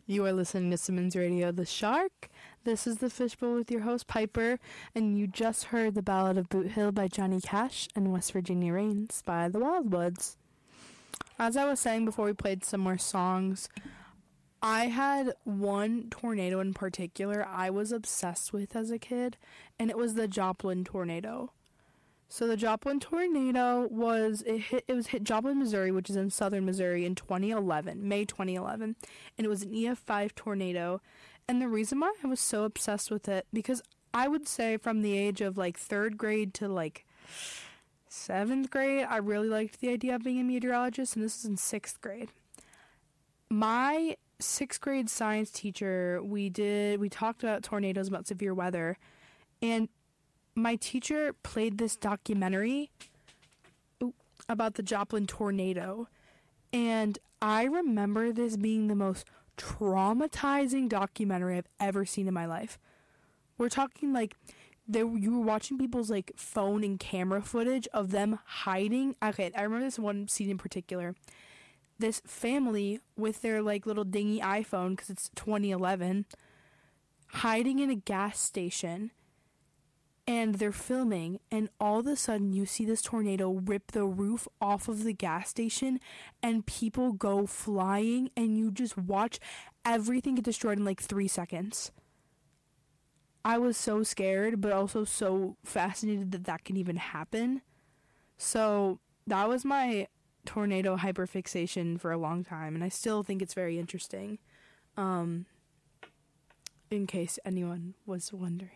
You are listening to Simmons Radio, The Shark. This is The Fishbowl with your host, Piper, and you just heard The Ballad of Boot Hill by Johnny Cash and West Virginia Rains by The Wildwoods. As I was saying before we played some more songs, I had one tornado in particular I was obsessed with as a kid, and it was the Joplin tornado. So the Joplin tornado hit Joplin, Missouri, which is in southern Missouri, in 2011, May 2011, and it was an EF5 tornado. And the reason why I was so obsessed with it, because I would say from the age of like 3rd grade to like 7th grade, I really liked the idea of being a meteorologist, and this is in 6th grade. My 6th grade science teacher, we talked about tornadoes, about severe weather, and my teacher played this documentary about the Joplin tornado, and I remember this being the most traumatizing documentary I've ever seen in my life. We're talking like you were watching people's like phone and camera footage of them hiding. Okay, I remember this one scene in particular. This family with their like little dingy iPhone, because it's 2011, hiding in a gas station. And they're filming, and all of a sudden you see this tornado rip the roof off of the gas station, and people go flying, and you just watch everything get destroyed in like 3 seconds. I was so scared, but also so fascinated that can even happen. So that was my tornado hyperfixation for a long time, and I still think it's very interesting, in case anyone was wondering.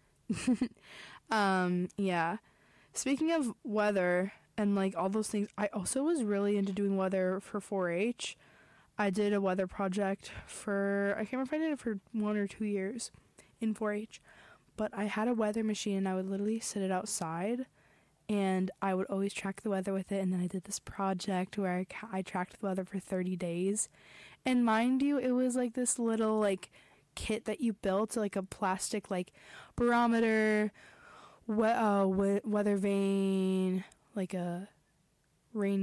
Yeah. Speaking of weather and like all those things, I also was really into doing weather for 4-H. I did a weather project I can't remember if I did it for 1 or 2 years in 4-H, but I had a weather machine and I would literally sit it outside and I would always track the weather with it. And then I did this project where I tracked the weather for 30 days. And mind you, it was like this little like kit that you built, like a plastic like barometer, weather vane, like a rain